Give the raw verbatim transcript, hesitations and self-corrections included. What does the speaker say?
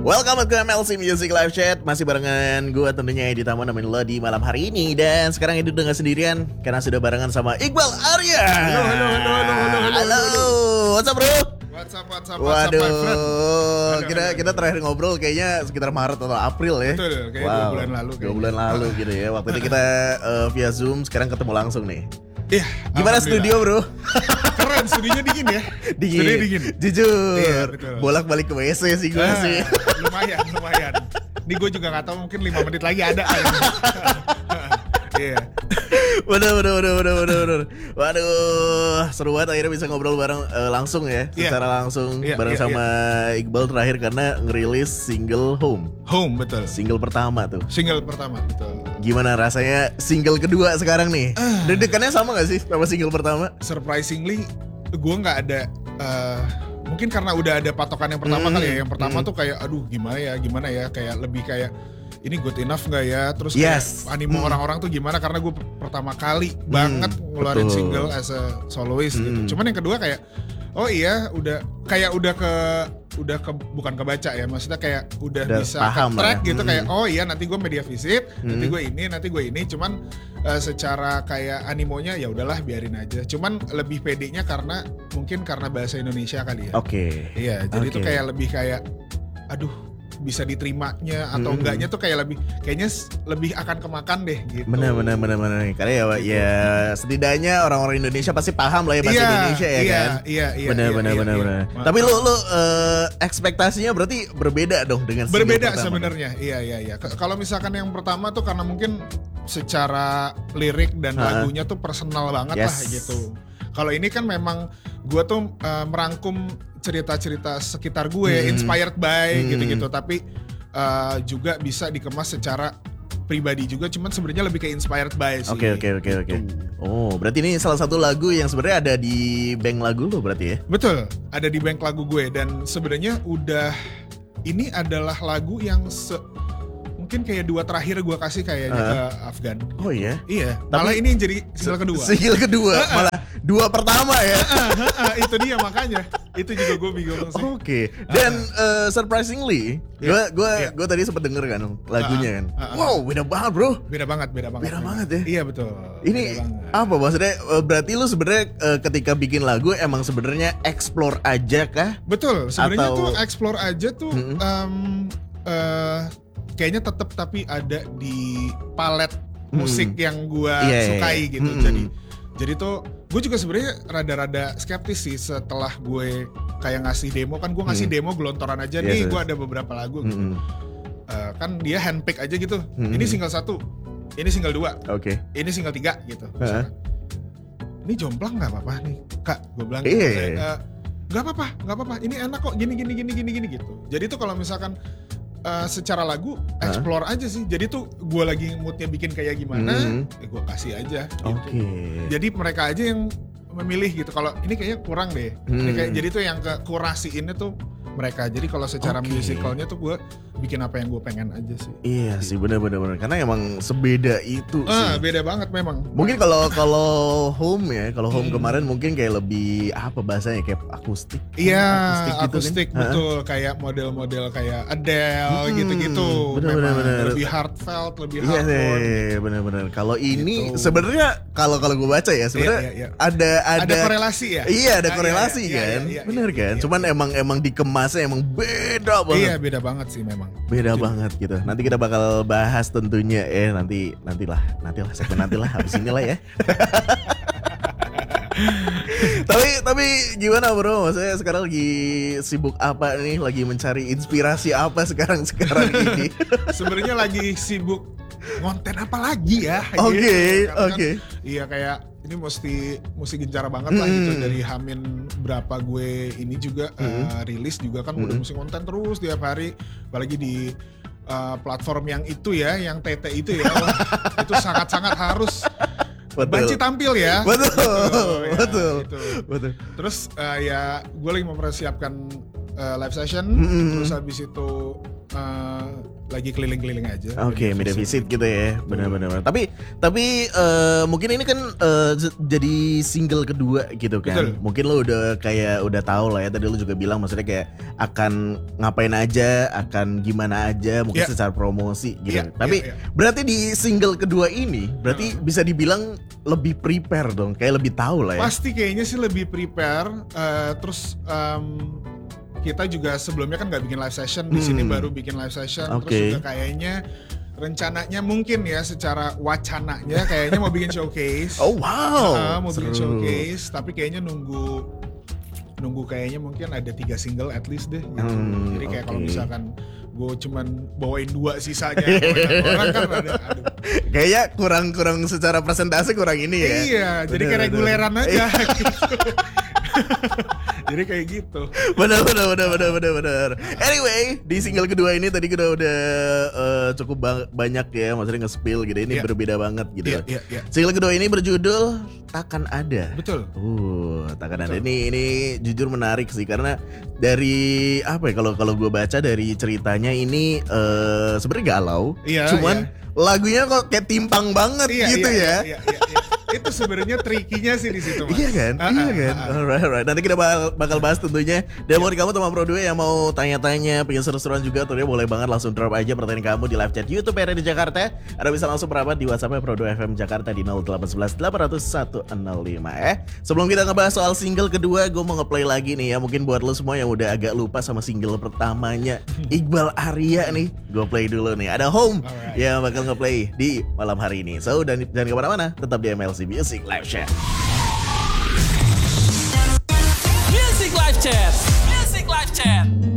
Welcome to M L C Music Live Chat. Masih barengan gue tentunya Edi Tamo nemenin lo di malam hari ini. Dan sekarang Edi udah gak sendirian karena sudah barengan sama Iqbal Arya. Halo, halo, halo, halo, halo, halo, halo. What's up bro? What's up, what's up, what's up, Waduh, my friend? kita Halo, kita terakhir ngobrol kayaknya sekitar Maret atau April ya. Betul, kayak dua bulan lalu Dua kayaknya. bulan lalu gitu ya. Waktu itu kita uh, via Zoom, sekarang ketemu langsung nih. Iya. Gimana studio bro? Keren, studionya dingin ya. Dingin. Studio dingin. Jujur. Iya, betul. Bolak-balik ke W C sih gue Ah, sih. lumayan, lumayan. Ini gue juga gak tahu, mungkin lima menit lagi ada. Iya. Waduh, waduh, waduh, waduh, waduh, waduh. Waduh, seru banget akhirnya bisa ngobrol bareng uh, langsung ya, Iya. secara langsung Iya, bareng iya, sama Iqbal terakhir karena ngerilis single Home, Home, betul. single pertama tuh. Single pertama, betul. Gimana rasanya single kedua sekarang nih? Ah. Deg-degannya sama gak sih sama single pertama? Surprisingly, gue nggak ada. Uh, mungkin karena udah ada patokan yang pertama Hmm, kali ya. Yang pertama hmm. tuh kayak, aduh gimana ya, gimana ya, kayak lebih kayak ini good enough nggak ya? Terus Yes. kayak animo Hmm. orang-orang tuh gimana? Karena gue pertama kali banget ngeluarin betul. single as a soloist Hmm. gitu. Cuman yang kedua kayak, oh iya, udah kayak udah ke udah ke bukan kebaca ya, maksudnya kayak udah, Udah bisa paham ke track lah ya. gitu, Hmm. kayak oh iya nanti gue media visit, nanti Hmm. gue ini, nanti gue ini. Cuman uh, secara kayak animonya ya udahlah biarin aja. Cuman lebih pedenya karena mungkin karena bahasa Indonesia kali ya. Oke. Iya, jadi Oke. tuh kayak lebih kayak aduh bisa diterimanya atau Hmm. enggaknya tuh kayak lebih kayaknya s- lebih akan kemakan deh gitu. Benar, benar, benar, benar. Karena ya, Gitu. ya setidaknya orang-orang Indonesia pasti paham lah ya bahasa Iya, Indonesia ya iya, kan. Iya, iya. Benar, iya, benar, iya, benar, iya. benar. Ma- Tapi lu, lu eh, ekspektasinya berarti berbeda dong dengan single berbeda pertama. sebenarnya. Iya, iya, iya. K- Kalau misalkan yang pertama tuh karena mungkin secara lirik dan Ha. lagunya tuh personal banget lah Yes. gitu. Kalau ini kan memang gue tuh uh, merangkum cerita-cerita sekitar gue, Hmm. inspired by Hmm. gitu-gitu. Tapi uh, juga bisa dikemas secara pribadi juga. Cuman sebenarnya lebih kayak inspired by sih. Oke, oke, oke, oke. Gitu. Oh, berarti ini salah satu lagu yang sebenarnya ada di bank lagu lo berarti ya? Betul, ada di bank lagu gue dan sebenarnya udah ini adalah lagu yang se, mungkin kayak dua terakhir gue kasih kayaknya Uh. ke Afgan. Oh iya. Iya, Tapi- malah ini yang jadi single kedua. Single kedua, malah dua pertama ya. Ah, itu dia makanya. Itu juga gue bingung sih. Oke. Dan eh, surprisingly, gue Iya, gue iya. gue tadi sempat denger kan lagunya kan. Ah, ah, ah. Wow, beda banget bro. Beda banget, beda banget. Beda memang. banget ya. Iya betul. Ini beda banget. apa maksudnya? eh, Berarti lu sebenarnya eh, ketika bikin lagu emang sebenarnya explore aja kah? Betul, sebenarnya Atau- tuh explore aja tuh Mm-mm. em, eh, kayaknya tetap tapi ada di palet musik yang gue Iya, iya, sukai iya. gitu. Mm-mm. Jadi jadi tuh gue juga sebenarnya rada-rada skeptis sih setelah gue kayak ngasih demo kan gue ngasih Mm. demo gelontoran aja Yes, nih yes. gue ada beberapa lagu gitu. Mm-mm. Eh, kan dia handpick aja gitu. Mm-mm. Ini single satu, ini single dua, Oke. ini single tiga gitu. Heeh. Misalkan. Ini jomplang nggak apa-apa nih kak, gue bilang. Iya, gitu. iya, iya. Eh, nggak apa-apa, nggak apa-apa. Ini enak kok, gini gini gini gini gini gitu. Jadi tuh kalau misalkan eh, secara lagu explore aja sih. Jadi tuh gue lagi moodnya bikin kayak gimana, Hmm. ya gue kasih aja. Gitu. Oke. Jadi mereka aja yang memilih gitu. Kalau ini kayaknya kurang deh. Ini Hmm. kayak, jadi tuh yang ke kurasiinnya tuh mereka. Jadi kalau secara Oke. musicalnya tuh gue bikin apa yang gue pengen aja sih. Iya sih benar-benar benar. Karena emang sebeda itu Ah, sih. beda banget memang. Mungkin kalau kalau home ya, kalau home Hmm. kemarin mungkin kayak lebih apa bahasanya kayak akustik. Iya, gitu kan. akustik Heeh. betul, kayak model-model kayak Adele Hmm, gitu-gitu. bener, Memang bener, bener. lebih heartfelt, lebih Iya hardcore. sih, benar-benar. Kalau ini Gitu. sebenarnya kalau kalau gue baca ya sebenarnya Iya, iya, iya. ada ada Ada korelasi ya? Iya ada Ah, korelasi iya, iya, kan, iya, iya, bener iya, kan? iya, Cuman iya. emang emang dikemasnya emang beda banget, Iya, beda banget sih memang. beda Jadi- banget gitu. Nanti kita bakal bahas tentunya eh nanti nantilah nantilah segmen nantilah habis inilah ya. tapi tapi gimana bro? Maksudnya sekarang lagi sibuk apa nih? Lagi mencari inspirasi apa sekarang sekarang ini? Sebenarnya lagi sibuk konten apa lagi ya? Oke, gitu. Karena kan, oke. iya kayak ini mesti mesti gencar banget lah Hmm. gitu dari Hamin berapa gue ini juga Hmm. uh, rilis juga kan udah Hmm. mesti konten terus tiap hari, apalagi di uh, platform yang itu ya, yang T T itu ya, oh, itu sangat-sangat harus banci tampil ya. Betul, Gitu, ya, betul, gitu. betul. Terus uh, ya gue lagi mempersiapkan uh, live session, Mm-mm. terus habis itu uh, lagi keliling-keliling aja. Oke, okay, media visit gitu ya, benar-benar. Tapi tapi uh, mungkin ini kan uh, j- jadi single kedua gitu kan. Betul. Mungkin lo udah kayak udah tahu lah ya. Tadi lo juga bilang maksudnya kayak akan ngapain aja, akan gimana aja, mungkin Yeah. secara promosi gitu. Yeah, Tapi yeah, yeah. berarti di single kedua ini, berarti Hmm. bisa dibilang lebih prepare dong, kayak lebih tahu lah ya. Pasti kayaknya sih lebih prepare. Uh, terus um, kita juga sebelumnya kan nggak bikin live session, di sini Hmm. baru bikin live session. Oke. Terus juga kayaknya rencananya mungkin ya secara wacananya kayaknya mau bikin showcase. Oh wow. Uh, mau bikin Seru. showcase, tapi kayaknya nunggu nunggu kayaknya mungkin ada tiga single at least deh. Gitu. Hmm, Jadi kayak kalau oke. misalkan gue cuman bawain dua sisanya, bawain orang kan ada. Aduh. Kayaknya kurang-kurang secara presentasi kurang ini ya. Iya, jadi kayak Bener, bener. reguleran aja. gitu. Jadi kayak gitu. Benar benar benar benar benar benar. Anyway, di single kedua ini tadi kita udah uh, cukup ba- banyak ya, maksudnya nge-spill gitu. Ini Iya. berbeda banget gitu. Iya, iya, iya. Single kedua ini berjudul Takkan Ada. Betul. Uh, Takkan Ada. Betul. Ini ini jujur menarik sih karena dari apa ya, kalau kalau gue baca dari ceritanya ini uh, sebenarnya galau. Iya, Cuman iya. lagunya kok kayak timpang banget Iya, gitu iya, ya. Iya, iya, iya. Itu sebenarnya trikinya sih di situ, Mas. Iya kan? Ah, iya ah, kan? ah, ah. Alright, alright. Nanti kita bakal, bakal bahas tentunya. Dan buat kamu teman Pro dua yang mau tanya-tanya, pengen seru-seruan juga, tentunya boleh banget langsung drop aja pertanyaan kamu di live chat YouTube R R D Jakarta. Ada bisa langsung merapat di WhatsApp Pro dua F M Jakarta di nol delapan satu satu delapan nol satu nol lima eh. Sebelum kita ngebahas soal single kedua, gue mau ngeplay lagi nih ya. Mungkin buat lo semua yang udah agak lupa sama single pertamanya Iqbal Arya nih, gue play dulu nih. Ada Home Alright. yang bakal ngeplay di malam hari ini. So, dan jangan kemana-mana, tetap di M L C Music Live Chat. Music Live Chat. Music Live Chat.